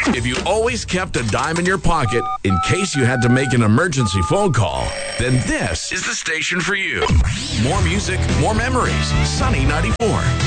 If you always kept a dime in your pocket in case you had to make an emergency phone call, then this is the station for you. More music, more memories. Sunny 94.